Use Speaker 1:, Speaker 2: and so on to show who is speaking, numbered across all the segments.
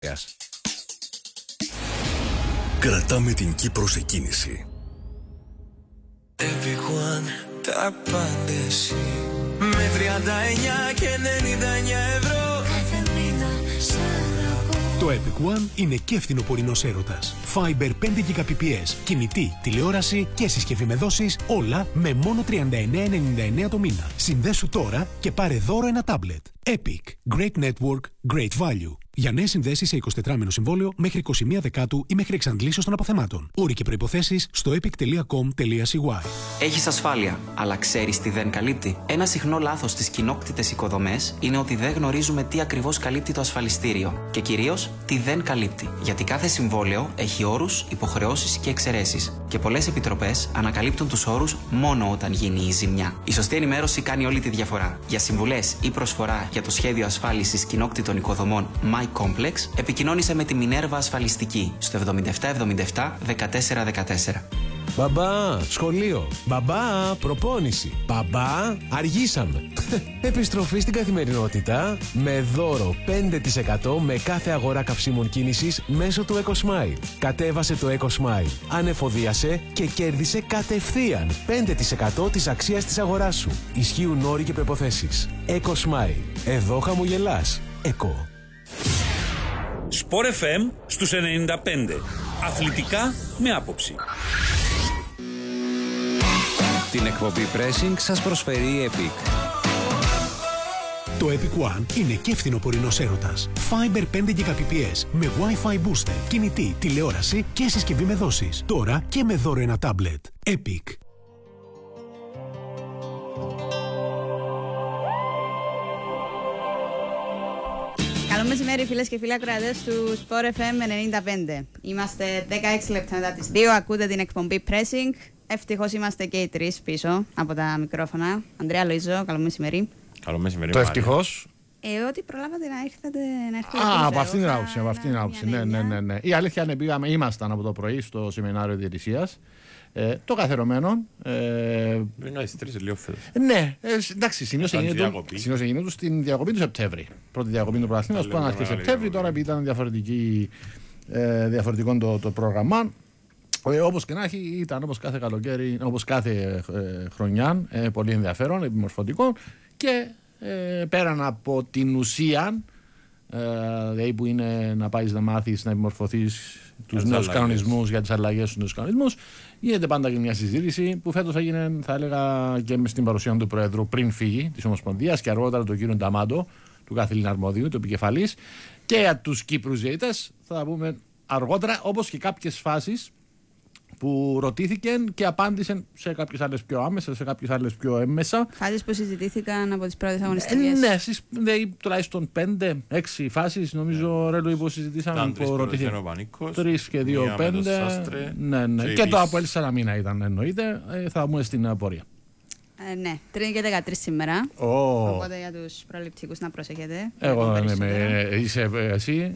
Speaker 1: Κρατάμε την Κύπρο σε κίνηση.
Speaker 2: Epic One, τα πάντα εσύ. Με 39 και 99 ευρώ κάθε μήνα σ' αγαπώ.
Speaker 3: Το Epic One είναι και φθινοπορεινός έρωτας. Fiber 5 Gbps, κινητή, τηλεόραση και συσκευή με δόσεις, όλα με μόνο 39,99 το μήνα. Συνδέσου τώρα και πάρε δώρο ένα τάμπλετ. Epic. Great network, great value. Για νέες συνδέσεις σε 24μηνο συμβόλαιο μέχρι 21 Δεκάτου ή μέχρι εξαντλήσεως των αποθεμάτων. Όροι και προϋποθέσεις στο epic.com.cy.
Speaker 4: Έχεις ασφάλεια, αλλά ξέρεις τι δεν καλύπτει? Ένα συχνό λάθος στις κοινόκτητες οικοδομές είναι ότι δεν γνωρίζουμε τι ακριβώς καλύπτει το ασφαλιστήριο και κυρίως τι δεν καλύπτει. Γιατί κάθε συμβόλαιο έχει όρους, υποχρεώσεις και εξαιρέσεις. Και πολλές επιτροπές ανακαλύπτουν τους όρους μόνο όταν γίνει η ζημιά. Η σωστή ενημέρωση κάνει όλη τη διαφορά. Για συμβουλές ή προσφορά για το σχέδιο ασφάλισης κοινόκτητων οικοδομών MyComplex, επικοινώνησε με τη Μινέρβα Ασφαλιστική στο 7777 1414.
Speaker 5: Μπαμπά, σχολείο. Μπαμπά, προπόνηση. Μπαμπά, αργήσαμε. Επιστροφή στην καθημερινότητα με δώρο 5% με κάθε αγορά καυσίμων κίνησης μέσω του EcoSmile. Κατέβασε το EcoSmile, ανεφοδίασε και κέρδισε κατευθείαν 5% της αξίας της αγοράς σου. Ισχύουν όροι και προϋποθέσεις. EcoSmile. Εδώ χαμογελάς. Eco.
Speaker 6: Sport FM στους 95. Αθλητικά με άποψη.
Speaker 7: Την εκπομπή Pressing σας προσφέρει η Epic.
Speaker 3: Το Epic One είναι και φθινοπορεινός έρωτας. Fiber 5 Gbps με Wi-Fi booster, κινητή, τηλεόραση και συσκευή με δόσεις. Τώρα και με δώρο ένα τάμπλετ. Epic.
Speaker 8: Καλό μεσημέρι φίλες και φίλοι ακροατές του Sport FM 95. Είμαστε 16 λεπτά μετά τις 2, ακούτε την εκπομπή Pressing. Ευτυχώς είμαστε και οι τρεις πίσω από τα μικρόφωνα. Ανδρέα, Λοΐζο, καλό μεσημέρι.
Speaker 9: Καλό μεσημέρι.
Speaker 10: Το ευτυχώς.
Speaker 8: Ότι προλάβατε να έρθετε
Speaker 10: από αυτήν την άποψη. Ναι. Η αλήθεια είναι ήμασταν από το πρωί στο σεμινάριο διαιτησίας. Το καθερωμένο.
Speaker 9: Είναι στις 3 λίγο φέτος.
Speaker 10: Ναι, εντάξει, συνήθως γίνεται στην διακοπή του Σεπτέμβρη. Πρώτη διακοπή του πρωταθλήματος που ήταν αρχές Σεπτέμβρη, τώρα επειδή ήταν διαφορετικό το πρόγραμμα. Όπως και να έχει, ήταν όπως κάθε καλοκαίρι, όπως κάθε χρονιά, πολύ ενδιαφέρον, επιμορφωτικό και πέραν από την ουσία, δηλαδή που είναι να πάει να μάθεις, να επιμορφωθείς τους νέους κανονισμούς για τις αλλαγές στους νέους κανονισμούς, γίνεται πάντα και μια συζήτηση που φέτος έγινε, θα έλεγα, και στην παρουσία του Προέδρου πριν φύγει της Ομοσπονδίας και αργότερα του κ. Νταμάντο, του καθήλυνα αρμοδίου, του επικεφαλής, και για τους Κύπρους διαιτητές θα τα πούμε αργότερα, όπως και κάποιες φάσεις που ρωτήθηκαν και απάντησαν σε κάποιες άλλες πιο άμεσα, σε κάποιες άλλες πιο έμμεσα.
Speaker 8: Φάσεις που συζητήθηκαν από τις πρώτες αγωνιστικές.
Speaker 10: Ναι, τουλάχιστον 5-6 φάσεις νομίζω ρε που συζητήσαμε, που ρωτήθηκαν 3 και 2, 5. Ναι. Και το Αποέλ Σαλαμίνα ήταν, εννοείται. Θα πούμε στην πορεία.
Speaker 8: Ναι, 3 και 13 σήμερα. Οπότε για τους προληπτικούς να προσέχετε.
Speaker 10: Εγώ είσαι εσύ.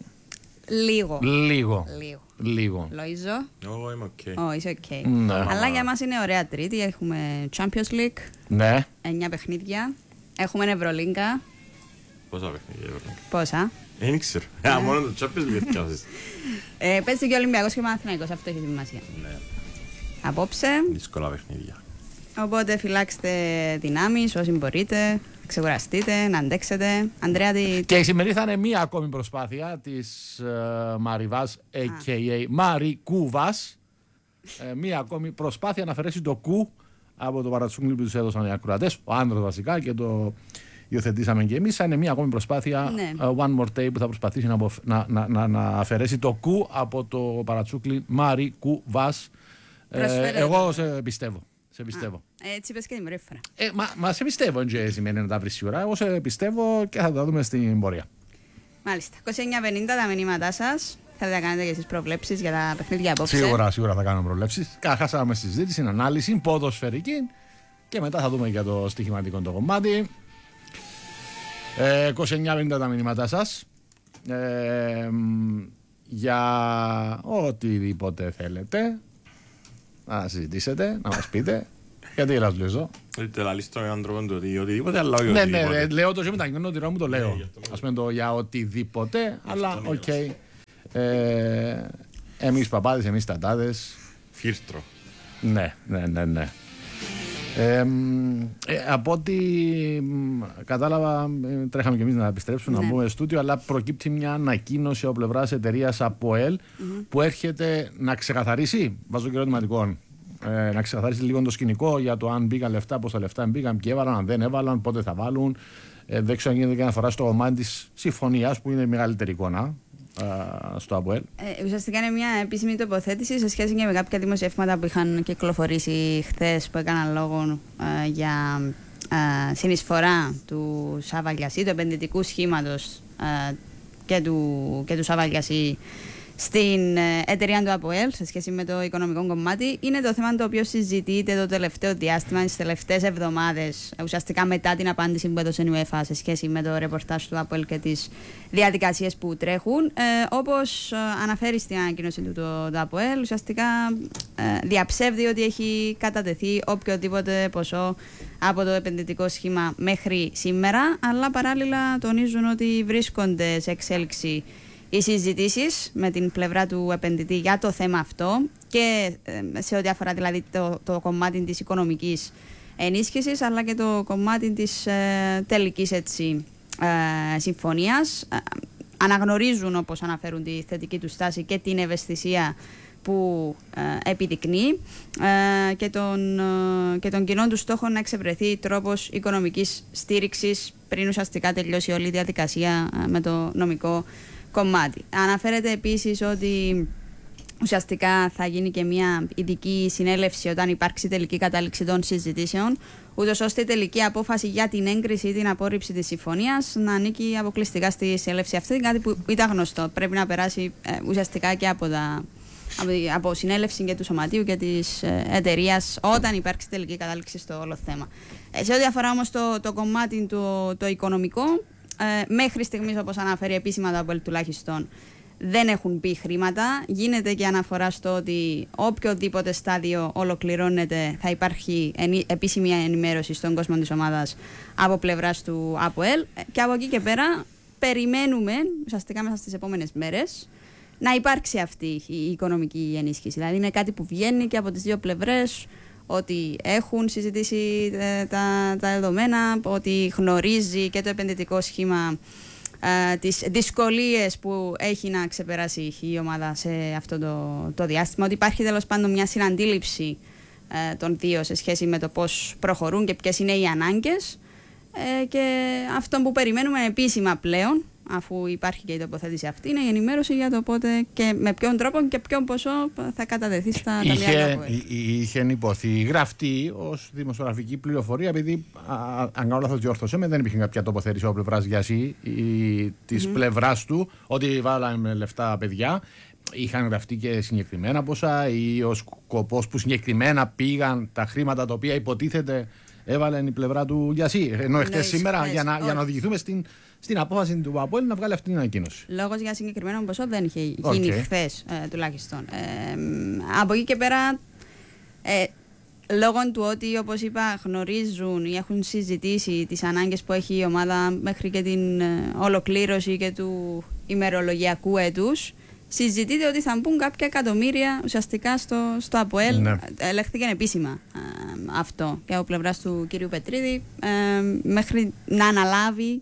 Speaker 10: Λίγο.
Speaker 8: Λοΐζο.
Speaker 9: Εγώ είμαι οκ.
Speaker 8: Είσαι οκ. Αλλά για μας είναι ωραία Τρίτη. Έχουμε Champions League.
Speaker 10: Ναι.
Speaker 8: 9 παιχνίδια. Έχουμε Ευρωλίγκα.
Speaker 9: Πόσα παιχνίδια Ευρωλίγκα?
Speaker 8: Πόσα?
Speaker 9: Δεν ξέρω. Μόνο το Champions League πιάσεις.
Speaker 8: Παίζει και ο Ολυμπιακός και ο Παναθηναϊκός. Αυτό έχει σημασία. Απόψε.
Speaker 9: Δύσκολα παιχνίδια.
Speaker 8: Οπότε φυλάξτε δυνάμεις όσοι μπορείτε. Ξεκουραστείτε, να αντέξετε. Αντρέα,
Speaker 10: και η σημερινή θα είναι μία ακόμη προσπάθεια της Μαριβάς, a.k.a. Μαρικούβας. Μία ακόμη προσπάθεια να αφαιρέσει το κου από το παρατσούκλι που τους έδωσαν οι ακροατές, ο άνδρας βασικά, και το υιοθετήσαμε και εμείς. Θα είναι μία ακόμη προσπάθεια, one more day, που θα προσπαθήσει να αφαιρέσει το κου από το παρατσούκλι Μαρικούβας. Εγώ σε πιστεύω.
Speaker 8: Έτσι είπες και την πρώτη φορά.
Speaker 10: Μα σε πιστεύω, δεν σημαίνει να τα βρεις σίγουρα. Εγώ σε πιστεύω και θα τα δούμε στην πορεία.
Speaker 8: Μάλιστα. 29.50 τα μηνύματά σας. Θέλετε να κάνετε και εσείς προβλέψεις για τα παιχνίδια απόψε?
Speaker 10: Σίγουρα θα κάνουμε προβλέψεις. Χάσαμε συζήτηση, ανάλυση, ποδοσφαιρική και μετά θα δούμε για το στοιχηματικό το κομμάτι. 29.50 τα μηνύματά σας. Για οτιδήποτε θέλετε να συζητήσετε, να μας πείτε. Γιατί γελάς, Λουίζο?
Speaker 9: Είτε λαλείς τον άνθρωπο του οτιδήποτε, αλλά όχι
Speaker 10: οτιδήποτε. Ναι, λέω το και μετακοινώ ότι μου το λέω. Ας πούμε το για οτιδήποτε, αλλά οκ. Εμείς παπάδες, εμείς τατάδες.
Speaker 9: Φίλτρο.
Speaker 10: Ναι. Από ό,τι κατάλαβα, τρέχαμε και εμείς να επιστρέψουμε, να μπούμε στούντιο, αλλά προκύπτει μια ανακοίνωση από πλευράς εταιρείας ΑΠΟΕΛ που έρχεται να ξεκαθαρίσει, βάζω και ερωτηματικών, να ξεκαθαρίσει λίγο το σκηνικό για το αν μπήκαν λεφτά, πώς τα λεφτά μπήκαν, ποιοι έβαλαν, αν δεν έβαλαν, πότε θα βάλουν. Δεν ξέρω αν γίνεται και αναφορά στο κομμάτι της συμφωνίας που είναι η μεγαλύτερη εικόνα στο ΑΠΟΕΛ.
Speaker 8: Ουσιαστικά είναι μια επίσημη τοποθέτηση σε σχέση και με κάποια δημοσιεύματα που είχαν κυκλοφορήσει χθες, που έκαναν λόγο για συνεισφορά του Σαββαλιασί, του επενδυτικού σχήματος και του Σαββαλιασί στην εταιρεία του ΑΠΟΕΛ σε σχέση με το οικονομικό κομμάτι. Είναι το θέμα το οποίο συζητείται το τελευταίο διάστημα, τις τελευταίες εβδομάδες, ουσιαστικά μετά την απάντηση που έδωσε η UEFA σε σχέση με το ρεπορτάζ του ΑΠΟΕΛ και τις διαδικασίες που τρέχουν. Όπως αναφέρει στην ανακοίνωση του το ΑΠΟΕΛ, ουσιαστικά διαψεύδει ότι έχει κατατεθεί οποιοδήποτε ποσό από το επενδυτικό σχήμα μέχρι σήμερα, αλλά παράλληλα τονίζουν ότι βρίσκονται σε εξέλιξη οι συζητήσεις με την πλευρά του επενδυτή για το θέμα αυτό και σε ό,τι αφορά δηλαδή το κομμάτι της οικονομικής ενίσχυσης, αλλά και το κομμάτι της τελικής συμφωνίας. Αναγνωρίζουν, όπως αναφέρουν, τη θετική του στάση και την ευαισθησία που επιδεικνύει και τον κοινό του στόχο να εξευρεθεί τρόπος οικονομικής στήριξης πριν ουσιαστικά τελειώσει όλη η διαδικασία με το νομικό κομμάτι. Αναφέρεται επίσης ότι ουσιαστικά θα γίνει και μια ειδική συνέλευση όταν υπάρξει τελική κατάληξη των συζητήσεων, ούτως ώστε η τελική απόφαση για την έγκριση ή την απόρριψη της συμφωνίας να ανήκει αποκλειστικά στη συνέλευση αυτή, κάτι που ήταν γνωστό. Πρέπει να περάσει ουσιαστικά και από συνέλευση και του σωματείου και της εταιρείας όταν υπάρξει τελική κατάληξη στο όλο θέμα. Σε ό,τι αφορά όμως το κομμάτι το οικονομικό, μέχρι στιγμής, όπως αναφέρει επίσημα το ΑΠΟΕΛ τουλάχιστον, δεν έχουν μπει χρήματα. Γίνεται και αναφορά στο ότι οποιοδήποτε στάδιο ολοκληρώνεται θα υπάρχει επίσημη ενημέρωση στον κόσμο της ομάδας από πλευράς του ΑΠΟΕΛ, και από εκεί και πέρα περιμένουμε ουσιαστικά μέσα στις επόμενες μέρες να υπάρξει αυτή η οικονομική ενίσχυση. Δηλαδή είναι κάτι που βγαίνει και από τις δύο πλευρές, ότι έχουν συζητήσει τα δεδομένα, ότι γνωρίζει και το επενδυτικό σχήμα τις δυσκολίες που έχει να ξεπεράσει η ομάδα σε αυτό το διάστημα, ότι υπάρχει τέλος πάντων μια συναντήληψη των δύο σε σχέση με το πώς προχωρούν και ποιες είναι οι ανάγκες, και αυτό που περιμένουμε επίσημα πλέον, αφού υπάρχει και η τοποθέτηση αυτή, είναι η ενημέρωση για το πότε και με ποιον τρόπο και ποιον ποσό θα κατατεθεί στα ταμεία.
Speaker 10: Είχε υποθεί γραφτεί ως δημοσιογραφική πληροφορία, επειδή αν κάνω λάθος διόρθωσέ με, δεν υπήρχε κάποια τοποθέτηση από πλευράς Γιασί ή της πλευράς του ότι βάλαμε λεφτά παιδιά. Είχαν γραφτεί και συγκεκριμένα ποσά ή ο σκοπός που συγκεκριμένα πήγαν τα χρήματα τα οποία υποτίθεται έβαλε η πλευρά του Γιασί. Ενώ εχθές σήμερα για να οδηγηθούμε στην απόφαση του ΑΠΟΕΛ να βγάλει αυτή την ανακοίνωση.
Speaker 8: Λόγος για συγκεκριμένο ποσό δεν είχε γίνει χθες τουλάχιστον. Από εκεί και πέρα, λόγω του ότι, όπως είπα, γνωρίζουν ή έχουν συζητήσει τις ανάγκες που έχει η ομάδα μέχρι και την ολοκλήρωση και του ημερολογιακού έτους, συζητείται ότι θα μπουν κάποια εκατομμύρια ουσιαστικά στο ΑΠΟΕΛ. Ναι. Ελέγχθηκε επίσημα αυτό και από πλευράς του κυρίου Πετρίδη, μέχρι να αναλάβει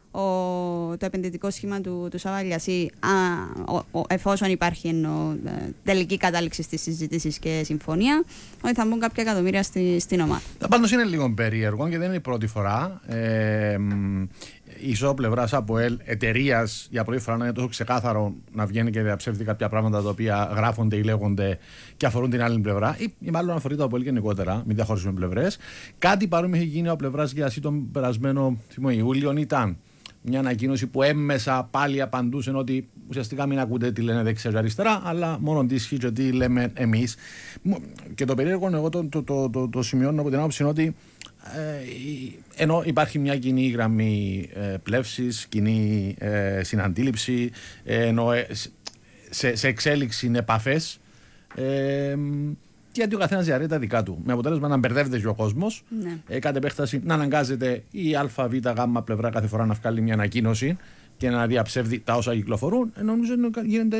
Speaker 8: το επενδυτικό σχήμα του Σαββαλιασί, εφόσον υπάρχει τελική κατάληξη στις συζητήσεις και συμφωνία, ότι θα μπουν κάποια εκατομμύρια στην ομάδα.
Speaker 10: Πάντως είναι λίγο περίεργο και δεν είναι η πρώτη φορά. Η ισόπλευρά ΑΠΟΕΛ εταιρείας για πρώτη φορά να είναι τόσο ξεκάθαρο να βγαίνει και διαψεύδει κάποια πράγματα τα οποία γράφονται ή λέγονται και αφορούν την άλλη πλευρά, ή μάλλον αφορεί το ΑΠΟΕΛ γενικότερα, μην διαχωρίσουμε πλευρές. Κάτι παρόμοιο έχει γίνει από πλευράς Γιασί τον περασμένο Ιούλιο. Ήταν μια ανακοίνωση που έμμεσα πάλι απαντούσε ότι ουσιαστικά μην ακούτε τι λένε δεξιά και αριστερά, αλλά μόνο τι ισχύει και τι λέμε εμείς. Και το περίεργο, εγώ το σημειώνω από την άποψη ότι ενώ υπάρχει μια κοινή γραμμή πλεύσης, κοινή συναντήληψη, ενώ σε εξέλιξη είναι επαφές, γιατί ο καθένας διαρρέει τα δικά του. Με αποτέλεσμα να μπερδεύεται και ο κόσμος, κατ' επέκταση να αναγκάζεται η ΑΒΓ πλευρά κάθε φορά να βγάλει μια ανακοίνωση και να διαψεύδει τα όσα κυκλοφορούν. Νομίζω ότι γίνεται